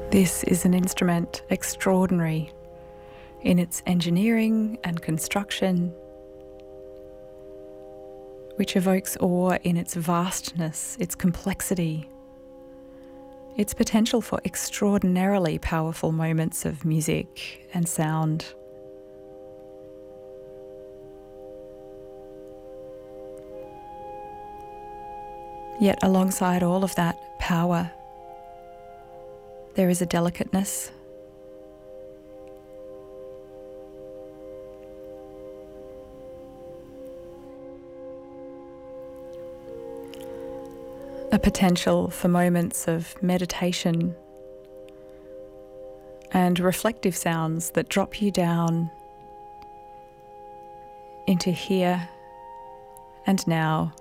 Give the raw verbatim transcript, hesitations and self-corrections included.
This is an instrument extraordinary in its engineering and construction, which evokes awe in its vastness, its complexity, its potential for extraordinarily powerful moments of music and sound. Yet alongside all of that power, there is a delicateness, a potential for moments of meditation and reflective sounds that drop you down into here and now,